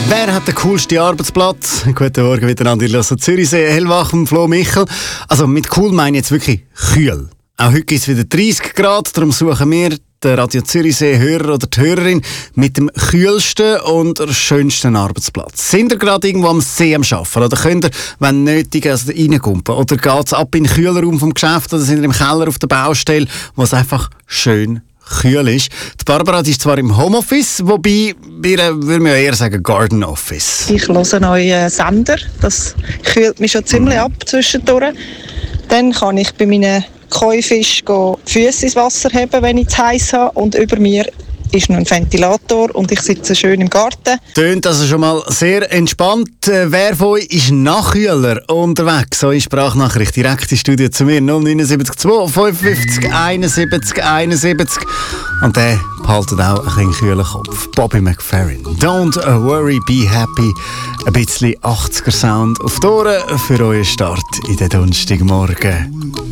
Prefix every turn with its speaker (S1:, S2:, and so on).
S1: Wer hat den coolsten Arbeitsplatz? Guten Morgen miteinander, ich höre Zürichsee, hellwach mit Flo Michel. Also mit cool meine ich jetzt wirklich kühl. Auch heute gibt es wieder 30 Grad, darum suchen wir den Radio Zürichsee-Hörer oder die Hörerin mit dem kühlsten und schönsten Arbeitsplatz. Sind ihr gerade irgendwo am See am Arbeiten? Oder könnt ihr, wenn nötig, reingumpen? Oder geht es ab in den Kühlraum vom Geschäft? Oder sind ihr im Keller auf der Baustelle, wo es einfach schön kühl ist? Die Barbara die ist zwar im Homeoffice, wobei wir würden ja eher sagen Garden Office.
S2: Ich höre einen neuen Sender, das kühlt mich schon ziemlich ab zwischendurch. Dann kann ich bei meinen Koi-Fisch Füße ins Wasser heben, wenn ich es heiß habe. Und über mir ist noch ein Ventilator und ich sitze schön im Garten.
S1: Tönt also schon mal sehr entspannt. Wer von euch ist Nachkühler unterwegs? So eine Sprachnachricht direkt ins Studio zu mir. 079 55 71 71. Und der behaltet auch ein bisschen kühlen Kopf. Bobby McFerrin. Don't worry, be happy. Ein bisschen 80er Sound auf die Ohren für euren Start in den Donnerstagmorgen.